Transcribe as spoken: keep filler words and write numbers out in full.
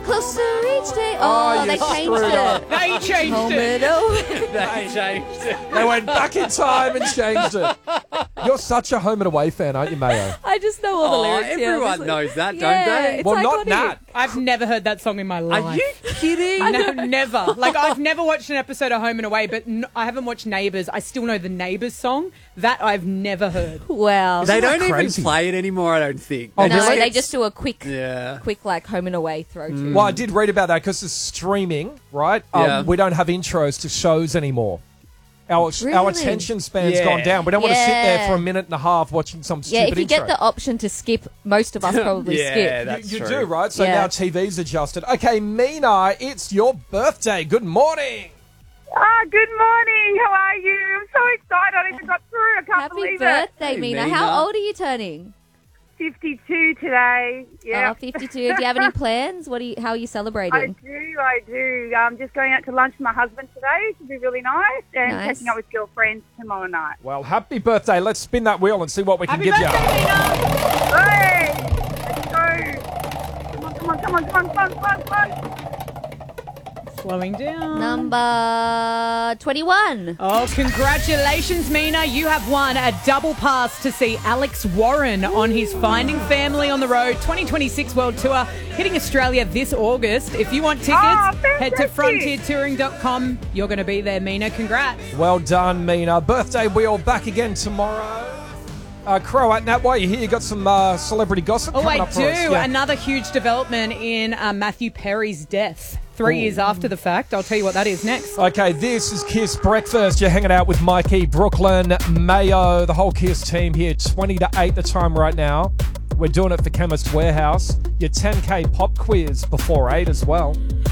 Closer each day. Oh, Oh, they you changed screwed it. up. They changed Home it. and away. They changed it. They went back in time and changed it. You're such a Home and Away fan, aren't you, Mayo? I just know all the Oh, lyrics. yeah, everyone obviously. knows that, don't Yeah, they? it's Well, not iconic. Nat. I've never heard that song in my life. Are you kidding? No, never. Like, I've never watched an episode of Home and Away, but n- I haven't watched Neighbours. I still know the Neighbours song. That I've never heard. Well, They Isn't that don't even crazy? play it anymore, I don't think. Oh, no, really? they just do a quick, Yeah. quick like home and away throw to. Well, I did read about that because it's streaming, right? Um, Yeah. We don't have intros to shows anymore. Our, our Really? attention span's Yeah. gone down. We don't want to sit there Yeah. for a minute and a half watching some stupid Yeah, if you intro. get the option to skip, most of us probably Yeah, skip. that's you you true. do, right? So Yeah. now T V's adjusted. Okay, Mina, it's your birthday. Good morning. Ah, good morning. How are you? I'm so excited. I even got through. I can't Happy believe birthday, Hey, Mina. Mina. How old are you turning? it. fifty-two today. Yeah. Oh, fifty-two. Do you have any plans? What are you, how are you I celebrating? do, I do. I'm just going out to lunch with my husband today, which will be really nice, and Nice. catching up with girlfriends tomorrow night. Well, happy birthday. Let's spin that wheel and see what we can Happy give birthday, you. Mina! Hey! Let's go! Come on, come on, come on, come on, come on, come on, come on. Slowing down. Number twenty-one. Oh, congratulations, Mina. You have won a double pass to see Alex Warren on his Finding Family on the Road twenty twenty-six World Tour, hitting Australia this August. If you want tickets, Oh, head to fantastic. frontier touring dot com. You're going to be there, Mina. Congrats. Well done, Mina. Birthday wheel back again tomorrow. Uh, Crow, at Nat, while you're here, you got some uh, celebrity gossip Oh, coming I up do. for us. Yeah. Another huge development in uh, Matthew Perry's death. Three years after the fact. I'll tell you what that is next. Okay, this is Kiss Breakfast. You're hanging out with Mikey, Brooklyn, Mayo, the whole Kiss team here. twenty to eight the time right now. We're doing it for Chemist Warehouse. Your ten K pop quiz before eight as well.